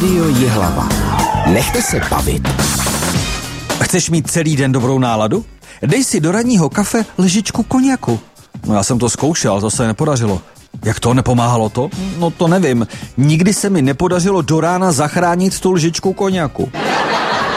Rádio Jihlava. Nechte se bavit. Chceš mít celý den dobrou náladu? Dej si do ranního kafe lžičku koněku. No já jsem to zkoušel, to se nepodařilo. Jak to, nepomáhalo to? No to nevím. Nikdy se mi nepodařilo do rána zachránit tu lžičku koněku.